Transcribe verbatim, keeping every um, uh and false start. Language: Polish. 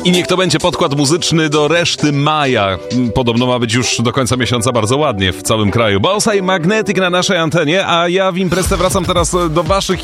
I niech to będzie podkład muzyczny do reszty maja. Podobno ma być już do końca miesiąca bardzo ładnie w całym kraju. Bossa i Magnetic na naszej antenie, a ja w imprezę wracam teraz do waszych